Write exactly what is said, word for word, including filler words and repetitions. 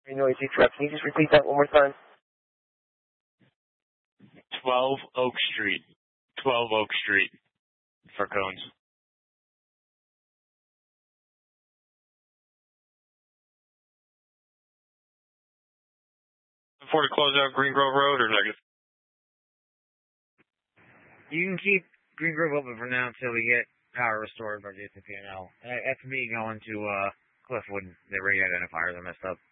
noisy truck. Can you just repeat that one more time? twelve Oak Street. twelve Oak Street for cones. Before to close out Green Grove Road or negative? You can keep Green Grove open for now until we get power restored by Jason P and L. That's me going to uh, Cliffwood. The ring identifiers are messed up.